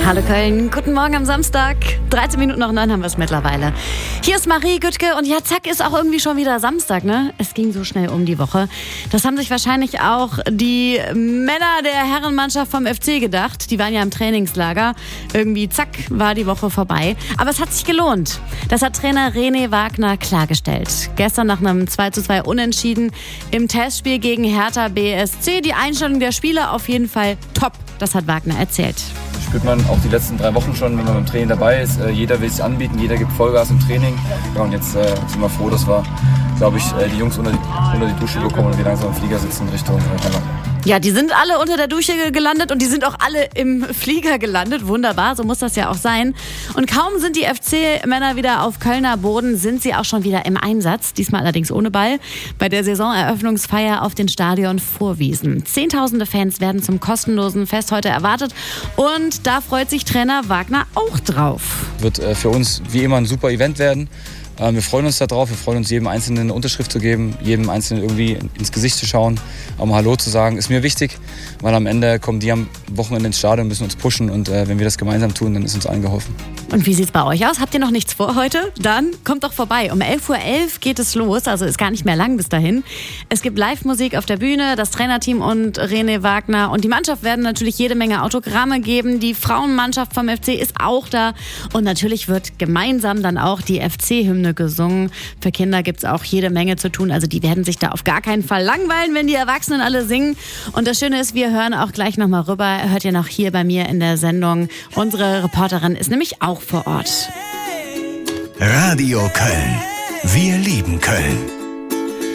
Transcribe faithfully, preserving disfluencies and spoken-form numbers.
Hallo Köln, guten Morgen am Samstag. dreizehn Minuten nach neun haben wir es mittlerweile. Hier ist Marie Güttke und ja, zack, ist auch irgendwie schon wieder Samstag, ne? Es ging so schnell um die Woche. Das haben sich wahrscheinlich auch die Männer der Herrenmannschaft vom F C gedacht. Die waren ja im Trainingslager. Irgendwie, zack, war die Woche vorbei. Aber es hat sich gelohnt. Das hat Trainer René Wagner klargestellt. Gestern nach einem zwei zu zwei Unentschieden im Testspiel gegen Hertha B S C. Die Einstellung der Spieler auf jeden Fall top. Das hat Wagner erzählt. Spürt man auch die letzten drei Wochen schon, wenn man beim Training dabei ist. Äh, jeder will es anbieten, jeder gibt Vollgas im Training. Ja, und jetzt äh, sind wir froh, dass wir, glaube ich, äh, die Jungs unter die, unter die Dusche bekommen und wir langsam im Flieger sitzen Richtung Heimat. Ja, die sind alle unter der Dusche gelandet und die sind auch alle im Flieger gelandet. Wunderbar, so muss das ja auch sein. Und kaum sind die F C-Männer wieder auf Kölner Boden, sind sie auch schon wieder im Einsatz. Diesmal allerdings ohne Ball. Bei der Saisoneröffnungsfeier auf den Stadion Vorwiesen. Zehntausende Fans werden zum kostenlosen Fest heute erwartet. Und da freut sich Trainer Wagner auch drauf. Wird äh, für uns wie immer ein super Event werden. Wir freuen uns darauf, wir freuen uns, jedem Einzelnen eine Unterschrift zu geben, jedem Einzelnen irgendwie ins Gesicht zu schauen, auch mal Hallo zu sagen, ist mir wichtig, weil am Ende kommen die am Wochenende ins Stadion, müssen uns pushen und äh, wenn wir das gemeinsam tun, dann ist uns allen geholfen. Und wie sieht's bei euch aus? Habt ihr noch nichts vor heute? Dann kommt doch vorbei. Um elf Uhr elf geht es los, also ist gar nicht mehr lang bis dahin. Es gibt Live-Musik auf der Bühne, das Trainerteam und René Wagner und die Mannschaft werden natürlich jede Menge Autogramme geben. Die Frauenmannschaft vom F C ist auch da und natürlich wird gemeinsam dann auch die F C-Hymne gesungen. Für Kinder gibt es auch jede Menge zu tun. Also die werden sich da auf gar keinen Fall langweilen, wenn die Erwachsenen alle singen. Und das Schöne ist, wir hören auch gleich nochmal rüber. Hört ihr noch hier bei mir in der Sendung. Unsere Reporterin ist nämlich auch vor Ort. Radio Köln. Wir lieben Köln.